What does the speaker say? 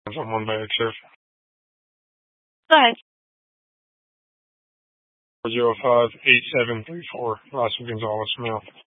on one bag, sir. Go ahead. 405-8734, Las Gonzales, Mouth.